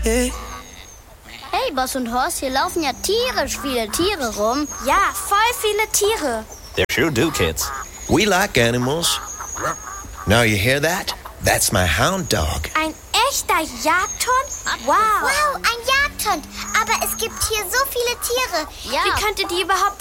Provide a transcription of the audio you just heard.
Hey, Boss und Horst, hier laufen ja tierisch viele Tiere rum. Ja, voll viele Tiere. They sure do, kids. we like animals. Now you hear that? That's my hound dog. Ein echter Jagdhund? Wow. Wow, ein Jagdhund. Aber es gibt hier so viele Tiere. Ja. Wie könnt ihr die überhaupt